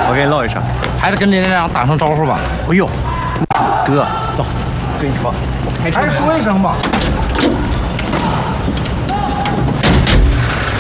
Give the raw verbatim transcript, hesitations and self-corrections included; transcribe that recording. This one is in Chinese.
我给你唠一声， 还得跟连连长打声招呼吧。 哎呦，哥，走，跟你说，我开车。 还是说一声吧。